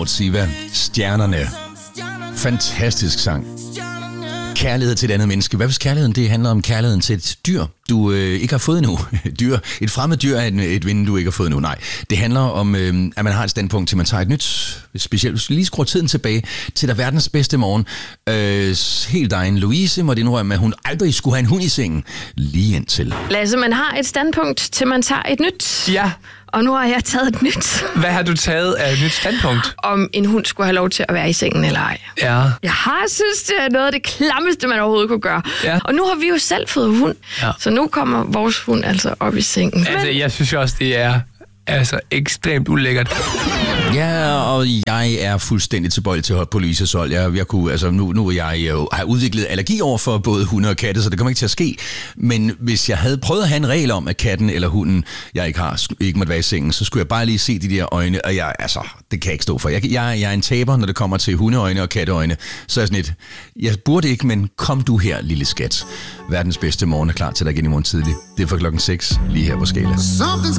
Lord Siva, Stjernerne. Fantastisk sang. Kærlighed til et andet menneske. Hvad hvis kærligheden det handler om kærligheden til et dyr, du ikke har fået endnu? Et fremmed dyr er et vinde, du ikke har fået endnu. Nej, det handler om, at man har et standpunkt til, man tager et nyt. Specielt, hvis du lige skruer tiden tilbage til der verdens bedste morgen. Helt egen Louise måtte indrømme, at hun aldrig skulle have en hund i sengen. Lige indtil. Lasse, man har et standpunkt til, man tager et nyt. Ja. Og nu har jeg taget et nyt. Hvad har du taget af et nyt standpunkt? Om en hund skulle have lov til at være i sengen eller ej. Ja. Jeg synes, det er noget af det klammeste, man overhovedet kunne gøre. Ja. Og nu har vi jo selv fået hund. Ja. Så nu kommer vores hund altså op i sengen. Altså, jeg synes også, det er ekstremt ulækkert. Ja, og jeg er fuldstændig tilbøjelig til at hoppe på Louises hold. Jeg kunne, altså nu jeg har udviklet allergi over for både hunde og katte, så det kommer ikke til at ske. Men hvis jeg havde prøvet at have en regel om, at katten eller hunden, jeg ikke måtte være i sengen, så skulle jeg bare lige se de der øjne, og det kan jeg ikke stå for. Jeg er en taber, når det kommer til hundeøjne og katteøjne. Så er jeg sådan et, jeg burde ikke, men kom du her, lille skat. Verdens bedste morgen er klar til dig igen i morgen tidlig. Det er fra 6:00 lige her på Skala.